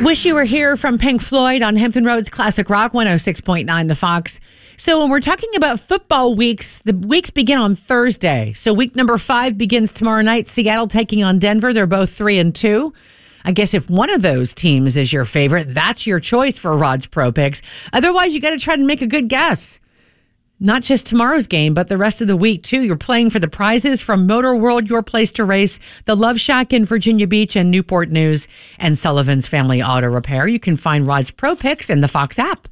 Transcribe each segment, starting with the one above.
Wish You Were Here from Pink Floyd on Hampton Roads Classic Rock 106.9 The Fox. So when we're talking about football weeks, the weeks begin on Thursday. So week number 5 begins tomorrow night. Seattle taking on Denver. They're both 3-2. I guess if one of those teams is your favorite, that's your choice for Rod's Pro Picks. Otherwise, you got to try to make a good guess. Not just tomorrow's game, but the rest of the week, too. You're playing for the prizes from Motor World, Your Place to Race, the Love Shack in Virginia Beach, and Newport News, and Sullivan's Family Auto Repair. You can find Rod's Pro Picks in the Fox app.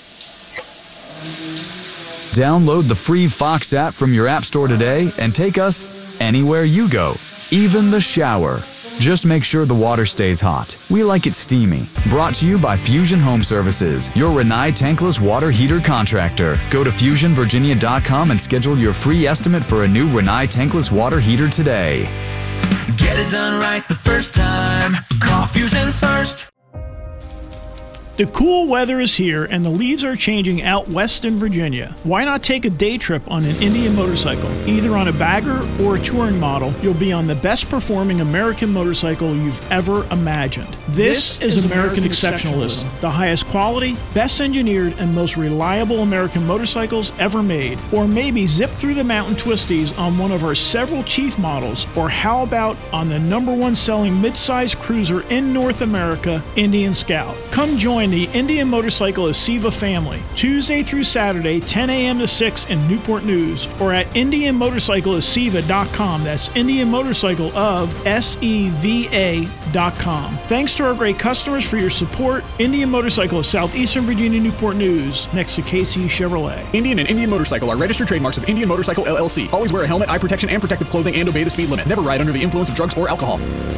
Download the free Fox app from your app store today and take us anywhere you go, even the shower. Just make sure the water stays hot. We like it steamy. Brought to you by Fusion Home Services, your Rinnai tankless water heater contractor. Go to FusionVirginia.com and schedule your free estimate for a new Rinnai tankless water heater today. Get it done right the first time. Call Fusion first. The cool weather is here and the leaves are changing out west in Virginia. Why not take a day trip on an Indian motorcycle? Either on a bagger or a touring model, you'll be on the best performing American motorcycle you've ever imagined. This is American exceptionalism. The highest quality, best engineered, and most reliable American motorcycles ever made. Or maybe zip through the mountain twisties on one of our several Chief models. Or how about on the #1 selling midsize cruiser in North America, Indian Scout. Come join the Indian Motorcycle Aceva family, Tuesday through Saturday, 10 a.m. to 6 in Newport News, or at IndianMotorcycleAceva.com. That's Indian Motorcycle of SEVA.com. Thanks to our great customers for your support. Indian Motorcycle of Southeastern Virginia, Newport News, next to KC Chevrolet. Indian and Indian Motorcycle are registered trademarks of Indian Motorcycle LLC. Always wear a helmet, eye protection, and protective clothing, and obey the speed limit. Never ride under the influence of drugs or alcohol.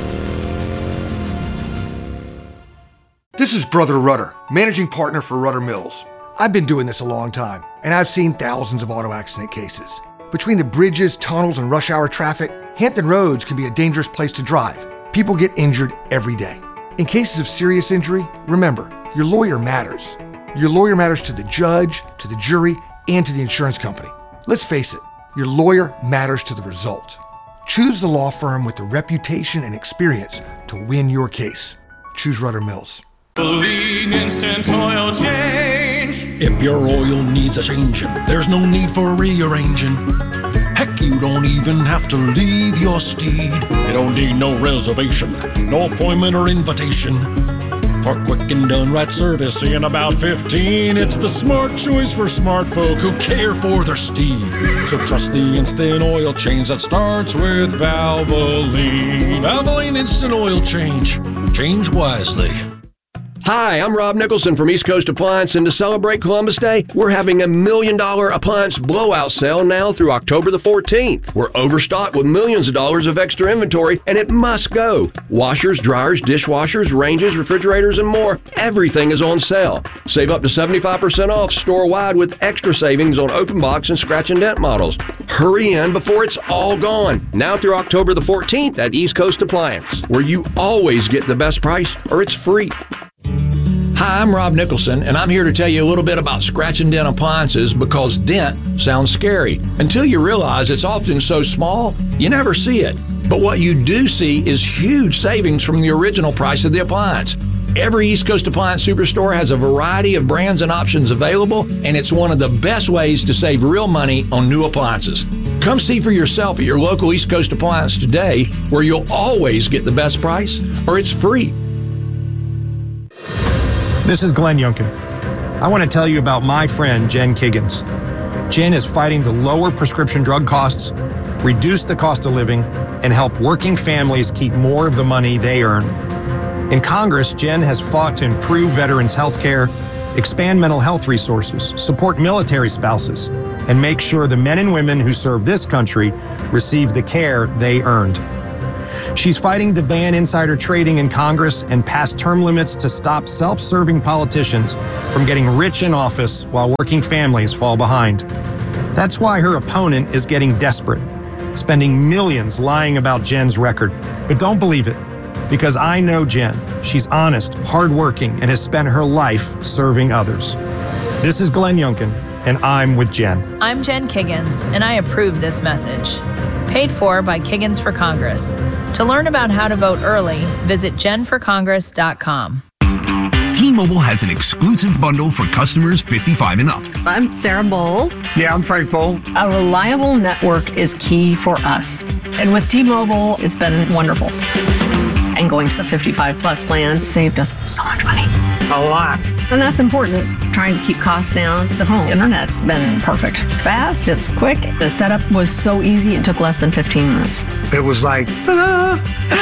This is Brother Rudder, managing partner for Rudder Mills. I've been doing this a long time, and I've seen thousands of auto accident cases. Between the bridges, tunnels, and rush hour traffic, Hampton Roads can be a dangerous place to drive. People get injured every day. In cases of serious injury, remember, your lawyer matters. Your lawyer matters to the judge, to the jury, and to the insurance company. Let's face it, your lawyer matters to the result. Choose the law firm with the reputation and experience to win your case. Choose Rudder Mills. Instant oil change. If your oil needs a changing, there's no need for rearranging. Heck, you don't even have to leave your steed. You don't need no reservation, no appointment or invitation. For quick and done right service in about 15, it's the smart choice for smart folk who care for their steed. So trust the instant oil change that starts with Valvoline. Valvoline Instant Oil Change. Change wisely. Hi, I'm Rob Nicholson from East Coast Appliance, and to celebrate Columbus Day, we're having a $1 million appliance blowout sale now through October the 14th. We're overstocked with millions of dollars of extra inventory, and it must go. Washers, dryers, dishwashers, ranges, refrigerators, and more. Everything is on sale. Save up to 75% off store-wide with extra savings on open box and scratch and dent models. Hurry in before it's all gone. Now through October the 14th at East Coast Appliance, where you always get the best price or it's free. Hi, I'm Rob Nicholson, and I'm here to tell you a little bit about scratch and dent appliances because dent sounds scary. Until you realize it's often so small, you never see it. But what you do see is huge savings from the original price of the appliance. Every East Coast Appliance Superstore has a variety of brands and options available, and it's one of the best ways to save real money on new appliances. Come see for yourself at your local East Coast Appliance today, where you'll always get the best price or it's free. This is Glenn Youngkin. I want to tell you about my friend, Jen Kiggins. Jen is fighting to lower prescription drug costs, reduce the cost of living, and help working families keep more of the money they earn. In Congress, Jen has fought to improve veterans' health care, expand mental health resources, support military spouses, and make sure the men and women who serve this country receive the care they earned. She's fighting to ban insider trading in Congress and pass term limits to stop self-serving politicians from getting rich in office while working families fall behind. That's why her opponent is getting desperate, spending millions lying about Jen's record. But don't believe it, because I know Jen. She's honest, hardworking, and has spent her life serving others. This is Glenn Youngkin, and I'm with Jen. I'm Jen Kiggins, and I approve this message. Paid for by Kiggins for Congress. To learn about how to vote early, visit jenforcongress.com. T-Mobile has an exclusive bundle for customers 55 and up. I'm Sarah Bowl. Yeah, I'm Frank Bowl. A reliable network is key for us. And with T-Mobile, it's been wonderful. And going to the 55 plus plan saved us so much money. A lot. And that's important. Trying to keep costs down. The home internet's been perfect. It's fast, it's quick. The setup was so easy, it took less than 15 minutes. It was like, ta-da!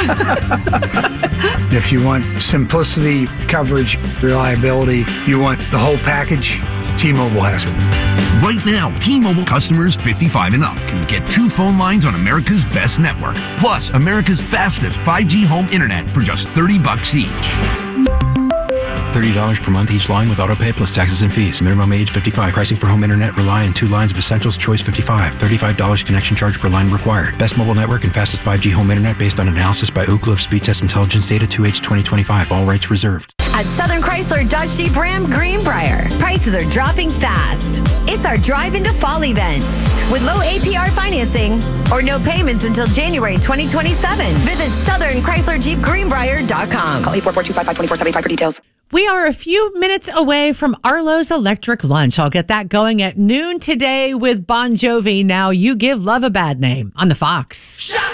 If you want simplicity, coverage, reliability, you want the whole package, T-Mobile has it. Right now, T-Mobile customers 55 and up can get 2 phone lines on America's best network, plus America's fastest 5G home internet for just $30 each. $30 per month each line with autopay plus taxes and fees. Minimum age 55. Pricing for home internet rely on 2 lines of Essentials Choice 55. $35 connection charge per line required. Best mobile network and fastest 5G home internet based on analysis by Ookla of Speed Test Intelligence data 2H 2025. All rights reserved. At Southern Chrysler Dodge Jeep Ram Greenbrier, prices are dropping fast. It's our Drive into Fall event with low APR financing or no payments until January 2027. Visit SouthernChryslerJeepGreenbrier.com. Call 844-255-2475 for details. We are a few minutes away from Arlo's Electric Lunch. I'll get that going at noon today with Bon Jovi. Now, You Give Love a Bad Name on the Fox.